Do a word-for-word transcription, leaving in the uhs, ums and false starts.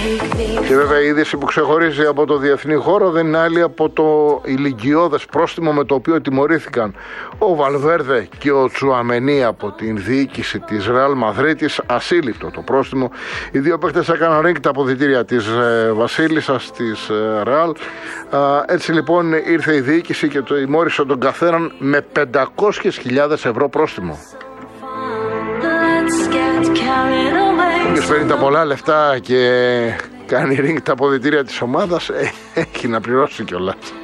Και βέβαια η είδηση που ξεχωρίζει από το διεθνή χώρο δεν είναι άλλη από το ηλικιώδες πρόστιμο με το οποίο τιμωρήθηκαν ο Βαλβέρδε και ο Τσουαμενί από την διοίκηση της Ρεάλ Μαδρίτης. Ασύλληπτο το πρόστιμο. Οι δύο παίκτες έκαναν ρίγκ τα αποδυτήρια της ε, Βασίλισσας της ε, Ρεάλ. Ε, έτσι λοιπόν ήρθε η διοίκηση και το τιμώρησε τον καθέναν με πεντακόσιες χιλιάδες ευρώ πρόστιμο. Όποιος παίρνει τα πολλά λεφτά και κάνει ring τα αποδυτήρια της ομάδας, ε, έχει να πληρώσει κιόλας.